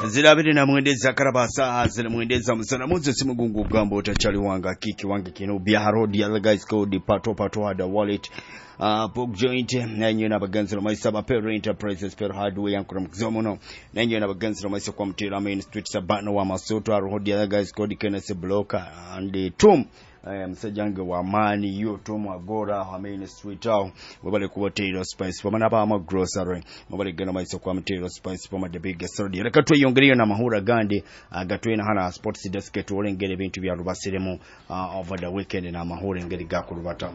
zirabire na mwendeza karabasa zina mwendeza msana muze simugungu gambo tachali wanga kiki wangi kino bia road ya guys code pato hada wallet book joint nanyo na baganzira maisaba per enterprises per hardware yankura mkizomono nanyo na baganzira maisa kwa mtira main street sabano wa masoto road ya guys code kenese blocker and tum msajange wa mani yo tomu agora wa main street au wabale kuwa Taylor Spice wamana hapa ama grocery wabale gana maisa kwa Taylor Spice wama the biggest sorry rekatwe yongeriyo na mahura gandi gatwe na hana sports desk to olengere bintu bya rubasiremu over the weekend na mahura ngeri gakurubata.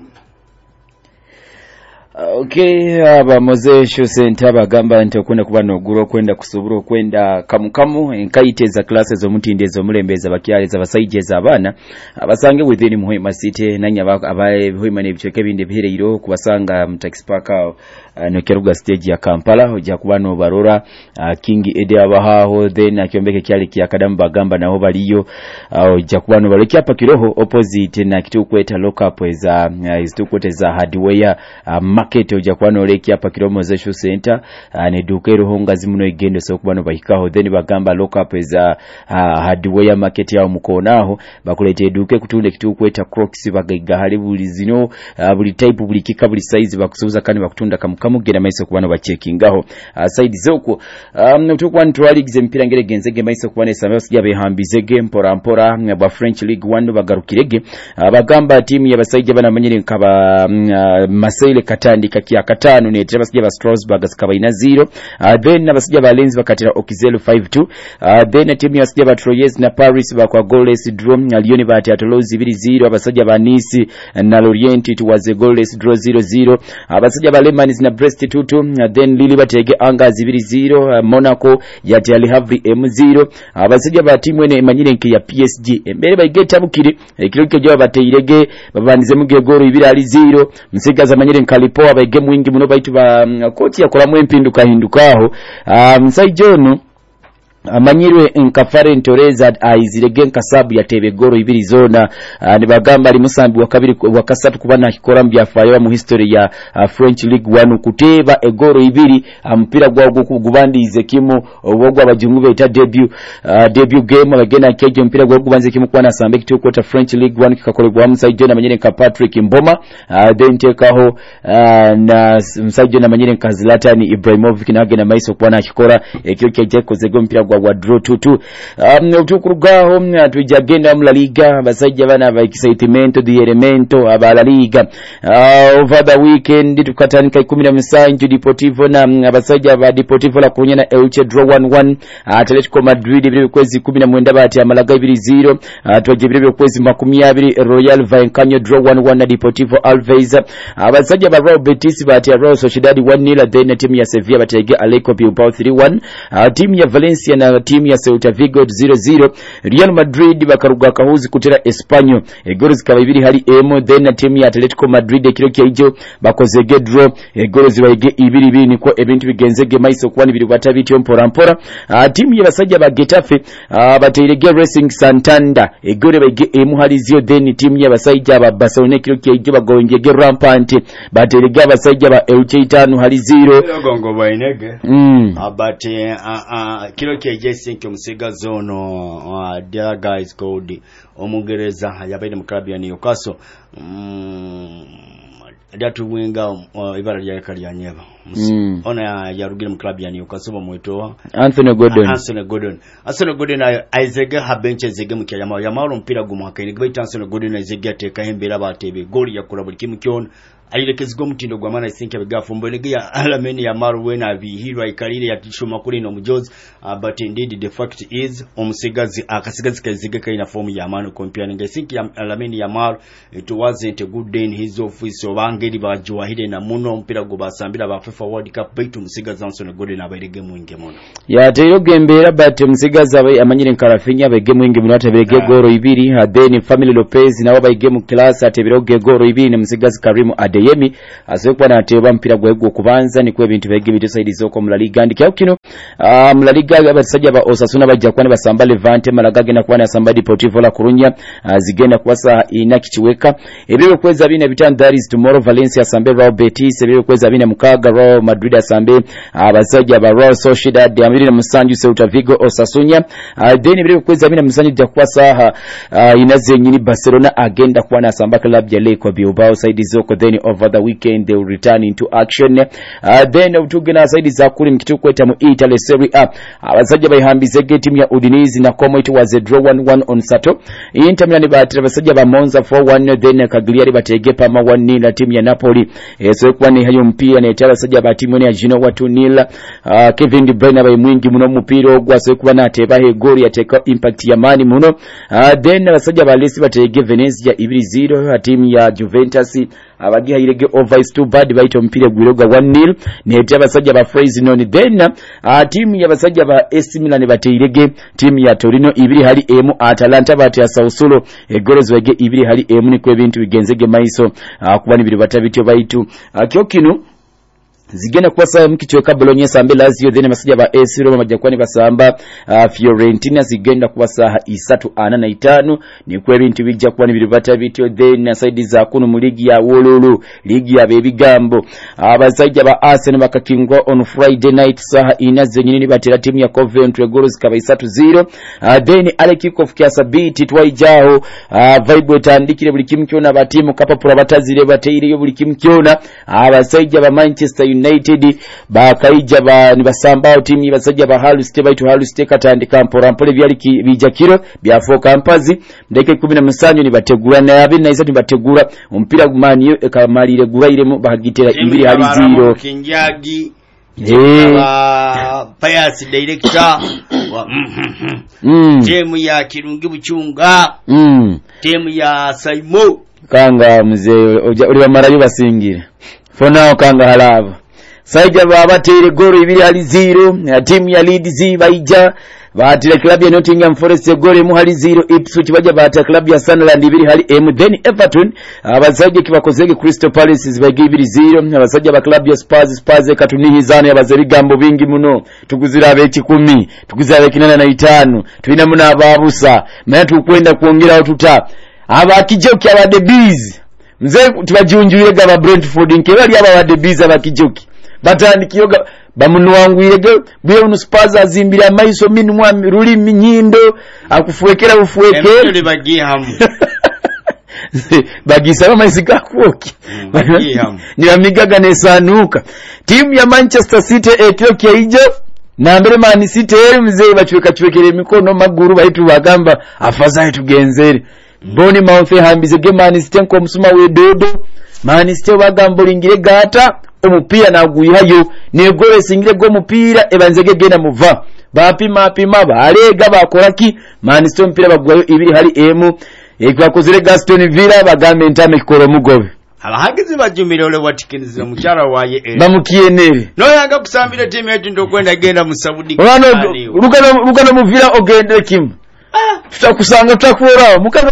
Okay, aba Mozesho Center bagamba nti okunda kuba noguro kwenda kusubura kwenda kamukamu enkaiteza classes omutindezo mulembeza bakyaleza basayijeza abana abasange within Muhima City nanya abaye Muhima nebicheke binde bihereiro kubasanga mu taxi park no Keruga stage ya Kampala ojja kuba no barora King Ede abahaho then akyombeke kyali kya Kadamu bagamba naho baliyo ojja kuba no balekya pa kiroho opposite na kitukweta lock up eza istukweteza hardware market ojja kuba no lekya pa kiroho Mozesho Center ne dukero hongazi muno igendo so kuba no bahikaho then bagamba lock up eza hardware market ya mukonaho bakulete eduke kutunde kitukweta Crocs bagaiga hali buli zino buli type buli kika buli size bakusuza kandi bakutunda kamugera maiso kubano bacheckingaho side zoko tukwa ntwaligize mpira ngere genzege maiso kubane samyo sijabe hambizege mpora ba French League 1 bagarukirege abagamba timu y'abasajja banamanyire nkaba Marseille katandika kya katano ne abasajja ba Strasbourg sikaba ina 0 then abasajja ba Lens bakatira Okizelo 5-2 then timu y'abasajja ba Troyes na Paris bakwa goalless draw Lyon bati atolozi 2-0 abasajja ba Nice na Lorient it was a goalless draw 0-0 abasajja ba Le Mans na Brest 2-2 then Lille batege Angers 2-0 Monaco yati Ali Havre M0 abasajja ba timu ene emanyire nke ya PSG embere bayigeta bukire ekirike jwa bateyirege babandize muge goro 2-0 msigaza manyire nkalipo abayige mwingi muno baitu ba coach yakola mu empinduka hindukaho Msaijono amanyirwe nkafare ntoreza aizirege nkasabu ya tebe goro 2 zona ne bagamba ali musambi wa kasatu kubana kikora mbyafayo mu history ya French League 1 kuteba egoro 2 mpira gwa kugubandize kimo obogwa abajungu beta debut game bagena keje mpira gwa kubanze kimo kwa nasambe kitoko French League 1 kikakolegwa Msaijo na manyire nka Patrick Mboma then tekaho na Msaijo na manyire nka Zlatan Ibrahimovic na agena maiso kwa na kikora ekyo keje kozego mpira wa draw 2-2 utukurugaho tujagenda mu La Liga basajja bana ba excitement di elemento aba La Liga over the weekend tukatanika 17 Deportivo na basajja ba Deportivo la kunya na Elche draw 1-1 Atletico Madrid biri kwezi 10 bati amalaga 2-0 twajibiri kwezi 20 Royal Vallecano draw 1-1 na Deportivo Alves abasajja ba Real Betis bati Real Sociedad 1-0 then team ya Sevilla batege Atletico Bilbao 3-1 team ya Valencia na timu ya Celta Vigo 0-0 Real Madrid bakaruga kahuzi kutera Espanyol egoro zikaba ibiri hali emo then na timu ya Atletico Madrid ekiro kyejo bakozege draw egoro zibayege ibiri niko ebintu bigenzege maiso kwani biri batabityo mpora timu ya basajja ba Getafe bateyirege Racing Santander egoro bayege emu hali zio then timu ya basajja ba Barcelona ekiro kyejo bagongege Rampant bateyirege basajja ba Elche 5 hali 0 gongo bainege abate kilo keje nke musiga zono the guys called omugereza yabaide mu club ya Newcastle datu winga ibara lya Kalyanyeba ona yarugire mu club ya Newcastle bamwetoa Anthony Gordon aizege habenche zege mu kyama yamaro mpira gumuhakaine gbaita Anthony Gordon aizege ateka hembera batebe goli yakura buli kimu kyona ayirekezgo mutindo gwa mana isinke begafumbo nege ya alameni ya maruwe na bihirwa ikalire ya tishuma kuri no mujozi but indeed the fact is omusigazi akasigazi kazige kaina form ya manu comparing nge isinke ya alameni ya maru it wasn't a good day in his office obangeri bajwa hide na muno mpira go basambira ba FIFA World Cup baitu musigazi Anthony Gordon abayirege mwinge muno ya teyo gembera but musigazi abaye amanyire nkarafinya abege mwinge muno atabege goro 2 then Family Lopez na wabayige mu class atebero goro 2 ne musigazi Karim Ade Adeyemi asokuwa nateba mpira gwego kubanza ni kwebintu bege bitosaidizo ko mulaliga ndikyo kino mulaliga abasajja ba Osasuna bajja kwane basamba Levante Malaga gena kwana samba Deportivo La Coruña zigenda kwasa inakichiweka ebyo kweza bine bitandaris tomorrow Valencia sambe Real Betis ebyo kweza bine mukaga Real Madrid asambe abasajja ba Real Sociedad amiri na musanju Ceuta Vigo Osasuna then ebyo kweza bine musanju jja kwasa inaze nyini Barcelona agenda kwana samba club ya Leko Bilbao side zoko then over the weekend they will return into action then utugena side za kuli mkitukweta mu Italy Serie A abasajja bayihambize timu ya Udinese na Como it was a draw 1-1 on Sato Inter Milan batira basajja ba Monza 4-1 then Cagliari batege pama 1-0 na timu ya Napoli so kwani hayo mpira ne taba basajja ba timu ya Genoa 2-0 Kevin De Bruyne bayimwingi muno mupira ogwa so kuba nateba he goal ya take impact ya mani muno then basajja ba Lesi batege Venezia 2-0 timu ya Juventus abagiha irege over is too bad baito mpira gwiroga 1-0 nete basajja ba Frosinone then timu ya basajja ba AC Milan bateirege timu ya Torino 2 hali emu Atalanta bati ya Sassuolo egorozo wege 2 hali emu ni kwebintu bigenzege maiso kuba ni biri batabityo baitu kyokino zigenda kwasa mkichweka Bologna sambe Lazio then basajja ba AC Roma majakwani basamba Fiorentina zigenda kwasa 3-4 ni kwebintu bijja kuba ni biri batabityo then side za kuno mu ligi ya Wololo ligi ya bebigambo abasajja ba Arsenal bakakingwa on Friday night saha inaze nyinini batira timu ya Coventry goals kaba 3-0 then ale kick off kya sabiti twaijaho vibe tandikire buli kimkyona batimu kapapura batazire bateire yo buli kimkyona abasajja ba Manchester United bakaija ba nibasamba timu basajja ba Hull City baitu Hull City katandika mpora byali bijakiro bya kampazi ndeke 17 ni bategura na yabi na isatu bategura umpira gumani kamalire gurairemo bahagitera 2 hali 0 kinjagi Payas director timu ya Kirungi Buchunga timu ya Saimo kanga mzee uli wa marayu basingira for now kanga halava saija baba tere goro 2 hali 0 timu ya Leeds baija batira club ya Nottingham Forest goro mu hali 0 Ipswich baja batira club ya Sunderland 2 hali M then Everton abazaje kibakozege Crystal Palace zibagi 2-0 abazaje ba club ya Spurs katunihizana abazebigambo bingi muno tuguzira abechi 10 tuguzira abechi 8 tulina muna ababusa naye tukwenda kuongera otuta abakijoki abadebiz mzee tubajunjure gaba Brentford nkebali abadebiz abakijoki batandikiyoga bamunwangwirege bwe unuspaza azimbira maiso minwa ruli minyindo akufuwekera bufuwekera bagihamu bagisaba maisika kuoki ni amigaga nesanuka timu ya Manchester City Ethiopia ijo na mbere Man City mzee bachwekere mikono maguru baitu bagamba afazaye tugenzere Boni Mouth hambize ge Man City ko musuma we dodo Man City bagambulingire gata umupira naguyihayo negore singire go mupira ebanzege genda muva bapima balega bakoraki Man City mpira bagwayo 2 hali emu ekwakozere Gaston Villa bagambe ntame kikoro mugobe abahagizi bajumire ole watikiniza mukyara waye bamukiyenere no yanga kusambira timu yetu ndokwenda genda mu Saudi lugana mu Villa ogende kim tutakusanga tutakuora mukana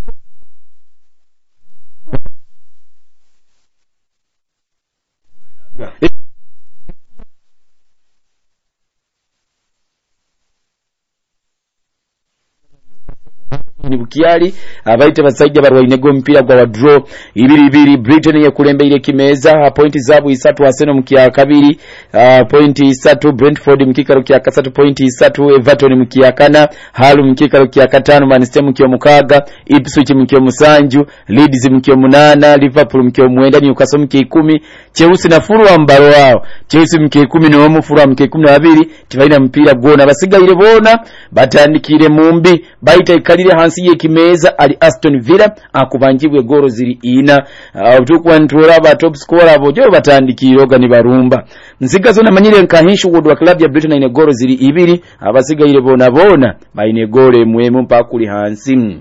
ni bukiali abaite basajja barwainego mpira gwa draw 2-2 Britain ya kulembeire kimeza point zabu 3 Arsenal mkia kabiri point 3 Brentford mkikaro kya 3 point 3 Everton mkia kana Hull mkikaro kya 5 Manchester mkia mukaga Ipswich mkia musanju Leeds mkia 8 Liverpool mkia 9 Newcastle mkia 10 Chelsea na Fulham mbaro wao Chelsea mkia 10 no mu Fulham mkia 12 tibaina mpira gona basigaire bona batandikire mumbi baita ikalire hansi yekimeza ali Aston Villa akubanjibwe goro ziri ina tukwantura ba top scorer abo jo batandikiroga ni barumba nsigazo na manyire nkahishu wodwa club ya Britain ine goro ziri 2 abasigaire bona baine goro emwemu mpakuli hansi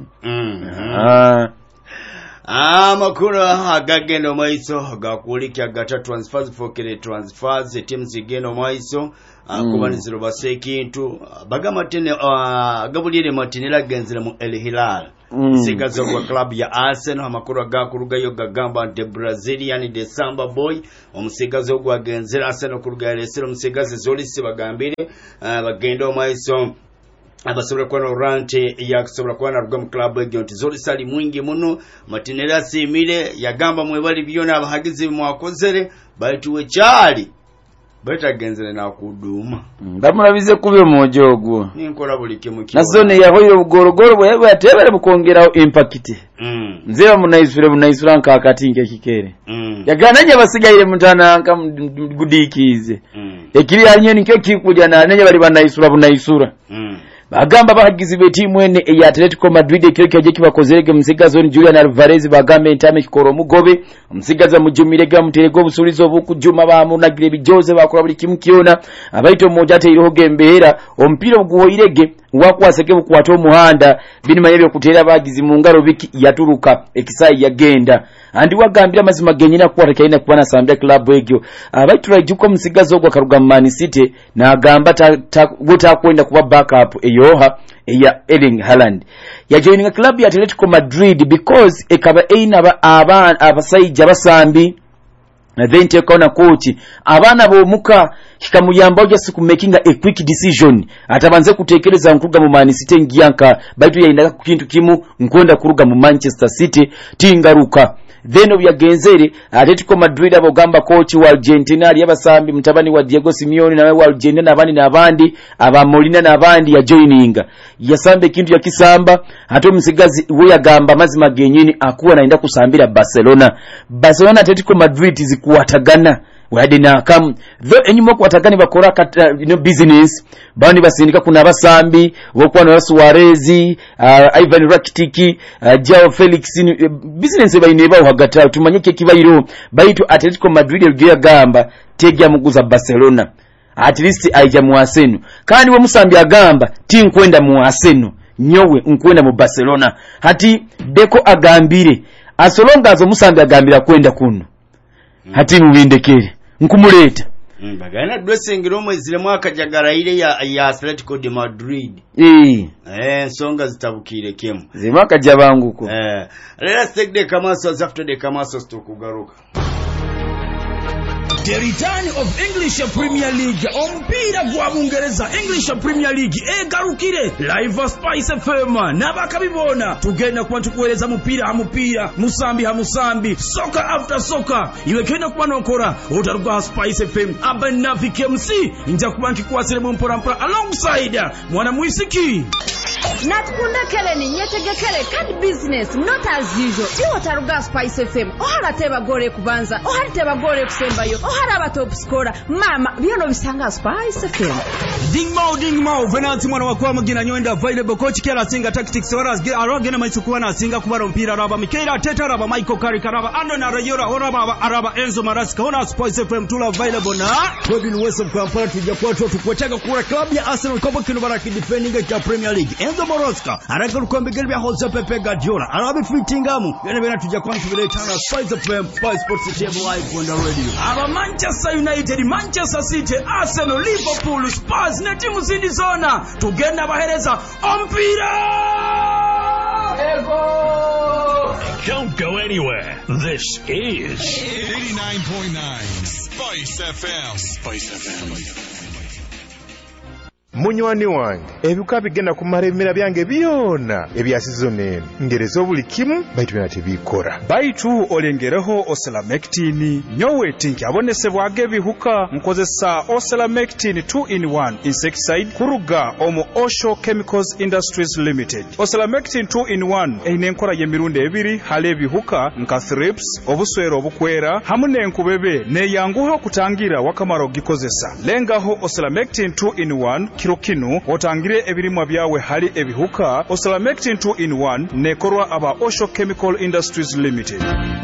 makuru agagendo maiso gakulikya gata transfers for kile transfers teams igeno maiso kubaniziro basekintu bagama tene gabulire matinira genzira mu El Hilal sigazo kwa club ya Arsenal amakuru agakurugayo gagamba nte Brazilian de Samba Boy omusigazo gwa genzira Arsenal kuruga lesero omusigazo zolisi bagambire bagenda omaiso abasobora kwa orante yakusobora kwa na rugam club egyo ntizoli sali mwingi muno matinera simire yagamba mwebali byona abahagizi mwakozere baituwe cyali batagenzere na kuduma ndamurabize kubyo mojogwo ninkora buli kimu na zone yahoye ubugorogoro bwe yatebere bukongeraho impact nzeba munayisura nkakati nke kikere yagananye basigaire mutananka gudikize ekiri yanye nikyo kikujya nananye bali banayisura bagamba bahagizi be timu ene ya Atletico Madrid ekyo kyaje kibakozerege musigazo ni Julian Alvarez bagambe ntame kikoro mugobe musigaza mujumirega muterego busulizo bukujuma bamunagire bijoze bakora buli kimu kiona abaito moja ate iriho gembera ompira guhoirege wakwaseke bukwato umuhanda binimanye byo kutera bagizi mu ngaro biki yaturuka ekisayi yagenda andi wagambira mazima genyina kwa rekaina kubana Sambia club egyo abaitura juko musigazo gwa karuga Man City na agamba gota kwenda kuba backup eyoha ya Erling Haaland ya joining club ya Atletico Madrid because ekaba eina abasayija basambi na then take on a coach abana bomuka kikamuyamba oja siku making a quick decision atabanze kutekereza nkuruga mu Man City ngiyanka baitu yainda ku kintu kimu nkonda kuruga mu Manchester City tingaruka then obyagenzere Atletico Madrid abogamba coach wa Argentina ali abasambi mtabani wa Diego Simeone nawe wa Argentina nabandi aba Molina nabandi ya joininga yasambe kintu ya kisamba hato msigazi we yagamba mazima genyini akuwa naenda kusambira Barcelona Atletico Madrid zikuwatagana wadina kam tho enyuma kwatagani bakora business bani basindika kuna basambi wokwa na Suarez Ivan Rakitic Joao Felix business bayineba hagata tumanyeke kibayiro baitu Atletico Madrid rugiya gamba tegya muguza Barcelona at least aija mu Arsenal kandi we musambi agamba tinkwenda mu Arsenal nyowe nkwenda mu Barcelona hati Deco agambire asolonga azo musambi agambira kwenda kuno hati mubindekere nkumuleta bagana dressing room ezile mwaka jagaraire ya Atletico de Madrid songa zitabukire kemu zimaka jabanguko let's take the Camasos after the Camasos tukugaruka. The return of English Premier League ompira gwa Bungereza English Premier League egarukire live Spice FM nabakabibona tugenda kuba tukueleza mupira musambi soccer after soccer iwe kenda kuba nokora otaruga Spice FM abanafike MC nja kuba nkikwasire mu mpora alongside mwana muisiki Natkunda keleni nyetegekele card business not as usual. Tiwo taruga Spice FM. Ohara teba gore kubanza. Ohara teba gore kusembayo. Ohara aba top scorer. Mama byono bisanga Spice FM. Ding mau venanti mwana wakwa magina nyonda available coach kera singa tactics waras get arogena maisukuwa na singa kubara mpira raba Mikela Teta raba Michael Carrick raba Ando na Rayora oraba araba Enzo Maraska ona Spice FM tula available na Robin West kwa mpara tujakuwa tukwetega kura club ya Arsenal kobo kino baraki defending ya Premier League Enzo Maraska araka lukombe gelbya Jose Pepe Guardiola arabi fitingamu bena tujakuwa tubiletana Spice FM Spice Sports Table live on the radio aba Manchester United Manchester City Arsenal Liverpool Spurs na timu zindi zona tugenda bahereza ompira Don't go anywhere. This is 89.9 Spice FM. Spice FM. Munywani wange ebibuka bigenda kumaremera byange byona ebyasizo nene ngereza buli kimu baitu bina tebikora baitu olengereho Oselamectin nyowe tinkyabonесebwage ebihuka nkozesa Oselamectin 2-in-1 insecticide kuruga omu Osho Chemicals Industries Limited. Oselamectin 2-in-1 eine enkora y'emirundi ebiri hali ebihuka nka thrips obuswero obukwera hamu n'enkubebe neyanguha okutangira wakamaro gikozesa lengaho Oselamectin 2-in-1 kirokino otangire ebirimwa byawe hali ebihuka Oselamectin 2-in-1 nekorwa aba Osho Chemical Industries Limited.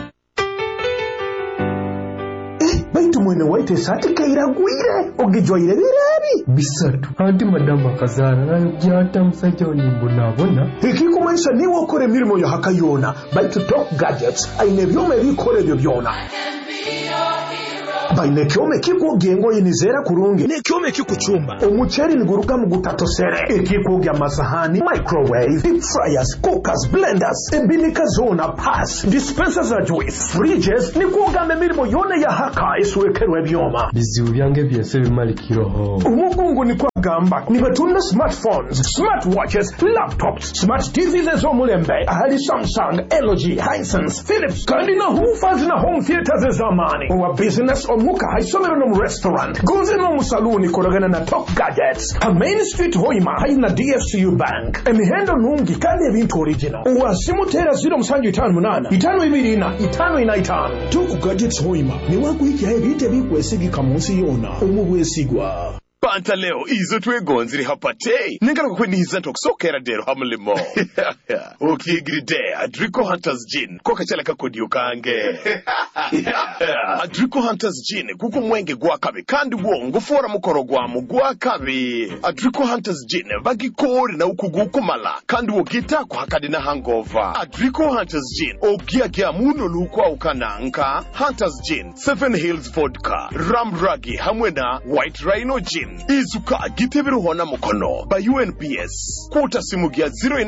Baitu mwene waite sati kairagwire ogijwaire birabi bisatu andi madama kazara nayo byata musajja onimbonabona ikikumanisha niwe okore mirimo ya hakayona baitu Top Gadgets aine byome bikore byo byona baine kyome kiko gengo yinizera kurungi ne kyome kikuchumba umuceri niguruka mu gutatosere ekiko gya masahani microwave deep fryers cookers blenders ebinika zona pass dispensers za juice fridges nikugambe mirimo yone ya haka iswekerwe byoma bizibu byange byese bimalikiroho umugungu ni kwa gamba ni batunda smartphones smartwatches laptops smart TVs z'omulembe ahali Samsung LG Hisense Philips kandi na hoofers na home theaters zamani wa business omuka haisomero no restaurant gonze no musaluni koragana na top gadgets a Main Street Hoima haina DFCU Bank emihendo nungi kandi ebintu original wa simutera 058 525 tuku gadgets Hoima ni wakuhiki ebite bikwesigika munsi yona omubwesigwa Panta leo izo twegonziri hapate nengara kukweniza ntokusokera dero hamulimo ukigiride Adrico Hunters Gin koka chala kakodiyo kange Adrico Hunters Gin kuko mwenge gwakabe kandi wo ngufora mukoro gwamu gwakabe Adrico Hunters Gin bagikori na ukugukumala kandi wo gita kuhakadi na hangover Adrico Hunters Gin ogiagia muno lukwa ukananka Hunters Gin 7 Hills Vodka Ramragi hamwe na White Rhino Gin Izuka gitebero hona mukono ba UNPS Kota simu gya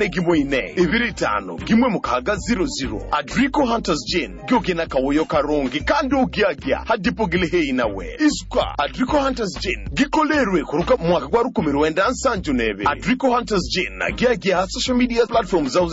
0 gimwe mukaga 00 Adrico Hunters Gin gyogena kawoyo karongi kandi ugyagya hadipogile hei nawe Izuka Adrico Hunters Gin gikolerwe kuruka mwaka gwa 10 nsanju nebe Adrico Hunters Gin nagyagya social media platforms